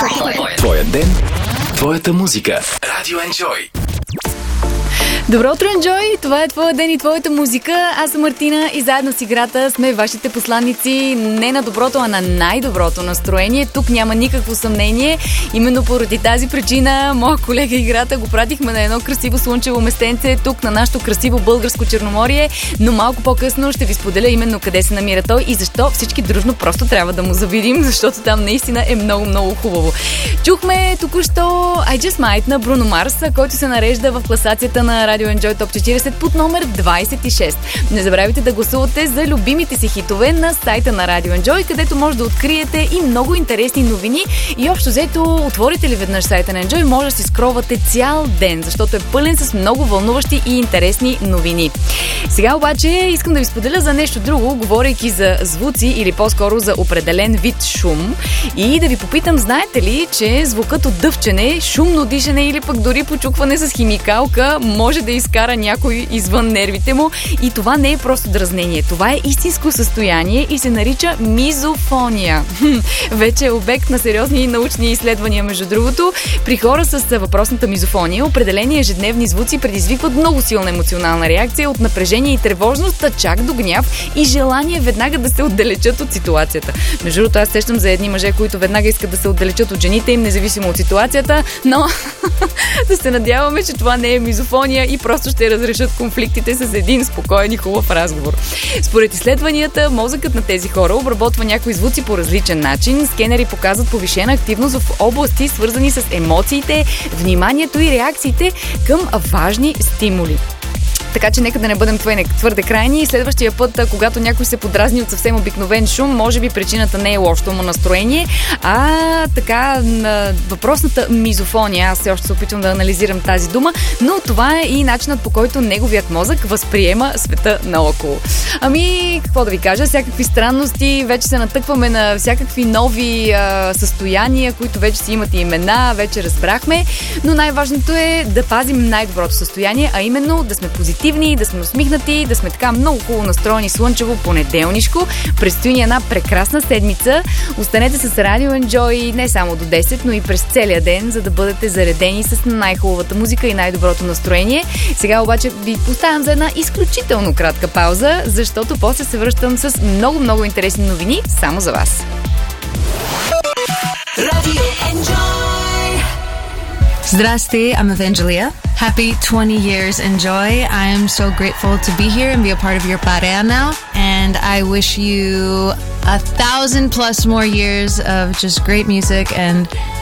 Твоят ден, твоята музика. Радио Enjoy. Добро утро, Enjoy! Това е твоя ден и твоята музика. Аз съм Мартина и заедно с играта сме вашите посланици не на доброто, а на най-доброто настроение. Тук няма никакво съмнение. Именно поради тази причина моя колега играта го пратихме на едно красиво слънчево местенце тук на нашото красиво българско Черноморие, но малко по-късно ще ви споделя именно къде се намира той и защо всички дружно просто трябва да му завидим, защото там наистина е много хубаво. Чухме току-що I Just Might на Бруно Марс, който се нарежда в класацията на Радио Enjoy Top 40 под номер 26. Не забравяйте да гласувате за любимите си хитове на сайта на Радио Enjoy, където може да откриете и много интересни новини. И общо взето, отворите ли веднъж сайта на Enjoy, може да си скровате цял ден, защото е пълен с много вълнуващи и интересни новини. Сега обаче искам да ви споделя за нещо друго, говорейки за звуци или по-скоро за определен вид шум и да ви попитам, знаете ли, че звукът от дъвчене, шумно дишане или пък дори почукване с химикалка може да изкара някой извън нервите му и това не е просто дразнение. Това е истинско състояние и се нарича мизофония. Вече е обект на сериозни научни изследвания, между другото. При хора с въпросната мизофония определени ежедневни звуци предизвикват много силна емоционална реакция от напрежение и тревожност, чак до гняв и желание веднага да се отдалечат от ситуацията. Между другото, аз сещам за едни мъже, които веднага искат да се отдалечат от жените им, независимо от ситуацията, но да се надяваме, че това не е мизофония и просто ще разрешат конфликтите с един спокоен и хубав разговор. Според изследванията, мозъкът на тези хора обработва някои звуци по различен начин. Скенери показват повишена активност в области, свързани с емоциите, вниманието и реакциите към важни стимули. Така че нека да не бъдем твърде крайни и следващия път, когато някой се подразни от съвсем обикновен шум, може би причината не е лошото му настроение, а така въпросната мизофония. Аз все още се опитвам да анализирам тази дума, но това е и начинът, по който неговият мозък възприема света наоколо. Ами, какво да ви кажа, всякакви странности, вече се натъкваме на всякакви нови състояния, които вече си имат и имена, вече разбрахме, но най-важното е да пазим най-доброто състояние, а именно да сме позитивни, да сме усмихнати, да сме така много хубаво настроени слънчево понеделнишко. Предстои ни една прекрасна седмица. Останете с Радио Enjoy не само до 10, но и през целия ден, за да бъдете заредени с най-хубавата музика и най-доброто настроение. Сега обаче ви поставям за една изключително кратка пауза, защото после се връщам с много интересни новини само за вас. Радио Enjoy. Zdrasti, I'm Evangelia. Happy 20 years, Enjoy. I am so grateful to be here and be a part of your Parea now. And I wish you 1,000+ more years of just great music and